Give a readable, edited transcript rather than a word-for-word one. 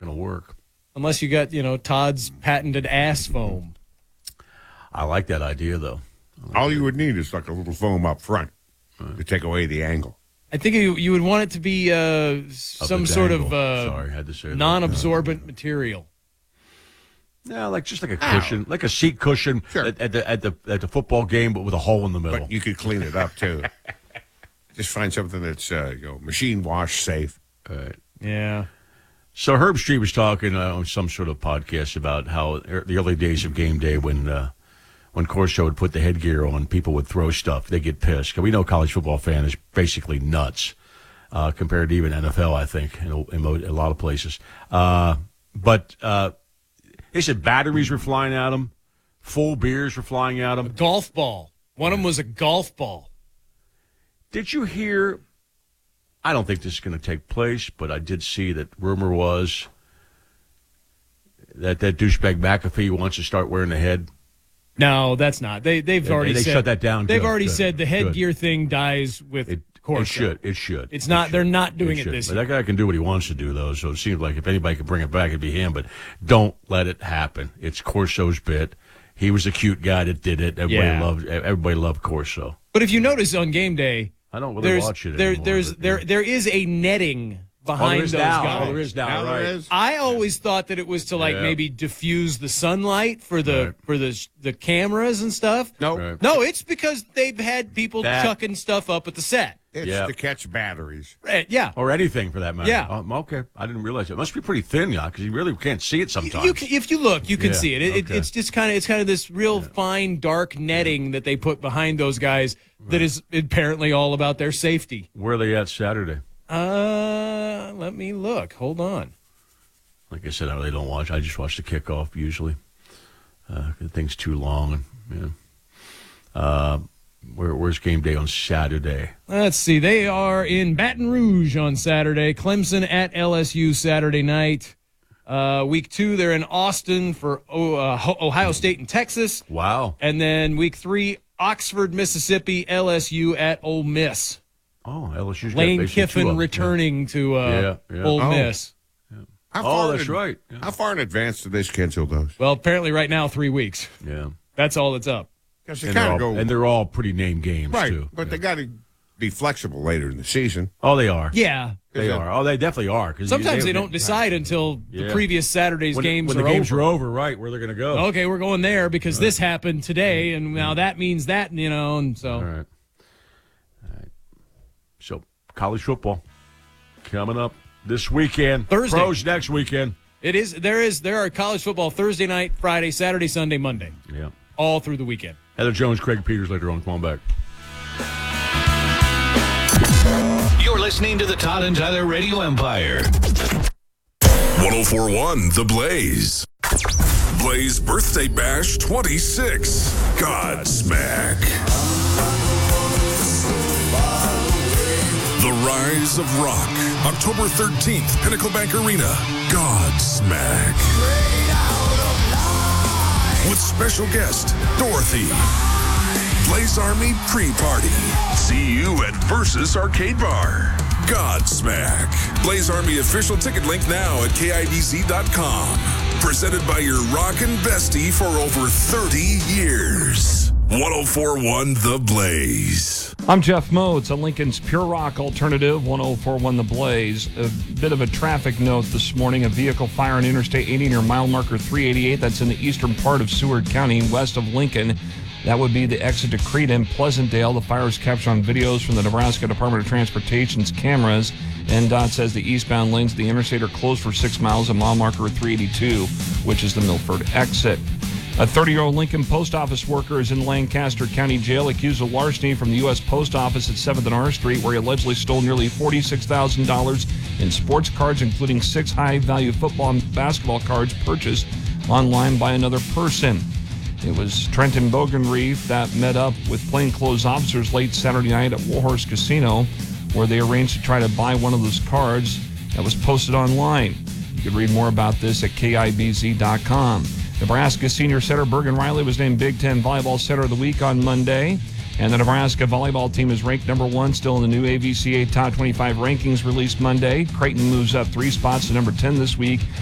going to work. Unless you got, Todd's patented ass foam. I like that idea, though. All you would need is like a little foam up front to take away the angle. I think you would want it to be some sort of Sorry, I had to say that. non-absorbent material. Yeah, just like a cushion, like a seat cushion at the football game, but with a hole in the middle. But you could clean it up too. Just find something that's machine wash safe. Right. Yeah. So Herb Street was talking on some sort of podcast about how the early days of game day when Corso would put the headgear on, people would throw stuff. They get pissed. We know college football fan is basically nuts compared to even NFL, I think, in a lot of places. But they said batteries were flying at them, full beers were flying at them. A golf ball. One of them was a golf ball. Did you hear? I don't think this is going to take place, but I did see that rumor was that douchebag McAfee wants to start wearing the head. No, that's not. They've already said, shut that down. They've already said the headgear thing dies with Corso. It should. It's not. They're not doing it this year. year. That guy can do what he wants to do, though. So it seems like if anybody could bring it back, it'd be him. But don't let it happen. It's Corso's bit. He was a cute guy that did it. Everybody loved Corso. But if you notice on game day, I don't really watch it anymore. There is a netting behind those guys. There is now, right? There is. I always thought that it was to maybe diffuse the sunlight for the cameras and stuff. No, Right. No, it's because they've had people chucking stuff up at the set. it's to catch batteries. Right, yeah. Or anything for that matter. Yeah. Okay. I didn't realize it. It must be pretty thin, because you really can't see it sometimes. If you look, you can see it. Okay. It's just kind of this real fine, dark netting that they put behind those guys that is apparently all about their safety. Where are they at Saturday? Let me look. Hold on. Like I said, I really don't watch. I just watch the kickoff usually. The thing's too long. Where's game day on Saturday? Let's see. They are in Baton Rouge on Saturday. Clemson at LSU Saturday night. Week 2, they're in Austin for Ohio State and Texas. Wow. And then week 3, Oxford, Mississippi, LSU at Ole Miss. Oh, LSU's Lane got basically Kiffin 2 of them. returning to Ole Miss. That's right. Yeah. How far in advance do they schedule those? Well, apparently right now 3 weeks. Yeah. That's all that's up. Because they And kind of go they're all pretty named games, right, too. but they got to be flexible later in the season. Oh, they are. Yeah. They are. Oh, they definitely are. Sometimes they don't decide until the previous Saturday's games when are the games over. are over, right, where they're going to go. Okay, we're going there because this happened today, and now that means that, and so. All right. So, college football coming up this weekend. Thursday. Pros next weekend. There are college football Thursday night, Friday, Saturday, Sunday, Monday. Yeah. All through the weekend. Heather Jones, Craig Peters later on. Come on back. You're listening to the Todd and Tyler Radio Empire. 1041 The Blaze. Blaze Birthday Bash 26. Godsmack. The Rise of Rock. October 13th, Pinnacle Bank Arena. Godsmack. With special guest, Dorothy. Blaze Army pre-party. See you at Versus Arcade Bar. Godsmack. Blaze Army official ticket link now at KIDZ.com. Presented by your rockin' bestie for over 30 years. 1041 The Blaze. I'm Jeff Moe. It's a Lincoln's Pure Rock Alternative, 1041 The Blaze. A bit of a traffic note this morning. A vehicle fire on Interstate 80 near mile marker 388. That's in the eastern part of Seward County, west of Lincoln. That would be the exit to Crete and Pleasantdale. The fire is captured on videos from the Nebraska Department of Transportation's cameras. NDOT says the eastbound lanes of the interstate are closed for 6 miles at mile marker 382, which is the Milford exit. A 30-year-old Lincoln post office worker is in Lancaster County Jail accused of larceny from the U.S. Post Office at 7th and R Street, where he allegedly stole nearly $46,000 in sports cards, including 6 high-value football and basketball cards purchased online by another person. It was Trenton Bogenreef that met up with plainclothes officers late Saturday night at Warhorse Casino, where they arranged to try to buy one of those cards that was posted online. You can read more about this at KIBZ.com. Nebraska senior setter Bergen Riley was named Big Ten Volleyball Setter of the Week on Monday. And the Nebraska volleyball team is ranked number 1, still in the new AVCA Top 25 rankings released Monday. Creighton moves up 3 spots to number 10 this week.